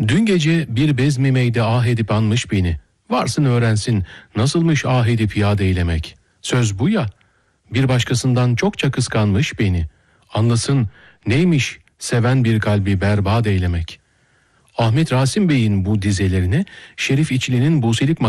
Dün gece bir bezmi meyde ah edip anmış beni. Varsın öğrensin nasılmış ah edip yad eylemek. Söz bu ya, bir başkasından çokça kıskanmış beni. Anlasın neymiş seven bir kalbi berbat eylemek. Ahmet Rasim Bey'in bu dizelerine Şerif İçli'nin Buselik